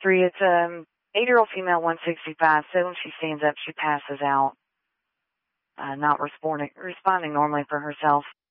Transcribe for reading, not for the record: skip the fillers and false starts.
3, it's 8-year-old female, 165. So when she stands up, she passes out, not responding normally for herself.